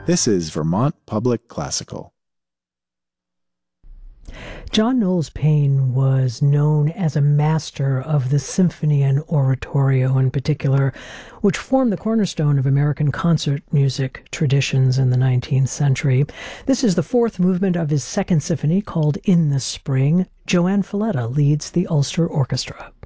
This is Vermont Public Classical. John Knowles Paine was known as a master of the symphony and oratorio in particular, which formed the cornerstone of American concert music traditions in the 19th century. This is the fourth movement of his second symphony called In the Spring. Joanne Falletta leads the Ulster Orchestra.